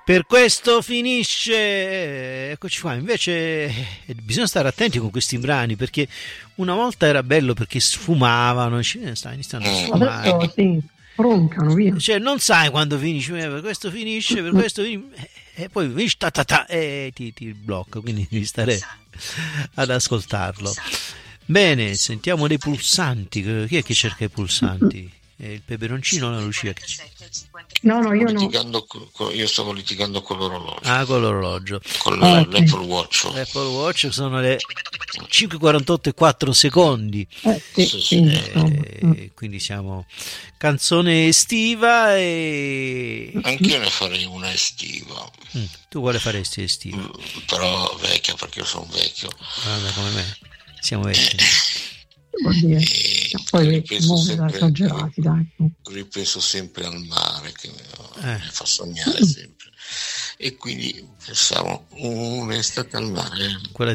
Per questo finisce, eccoci qua. Invece bisogna stare attenti con questi brani, perché una volta era bello perché sfumavano, sta iniziando a sfumare. Adesso sì, roncano via. Cioè non sai quando finisce, per questo finisce, per questo e poi finisce e ti blocca, quindi devi stare ad ascoltarlo. Bene, sentiamo dei pulsanti. Chi è che cerca i pulsanti? Il peperoncino o la Lucia? No, io no. Io stavo litigando con l'orologio. Ah, con l'orologio. Con l'Apple Watch. L'Apple Watch sono le 5:48 e 4 secondi. Quindi siamo canzone estiva e... Anch'io ne farei una estiva. Tu quale faresti estiva? Però vecchia, perché io sono vecchio. Guarda come me. Siamo vecchi. Poi ripenso sempre al mare che mi fa sognare sempre, e quindi pensavo un'estate al mare. Quella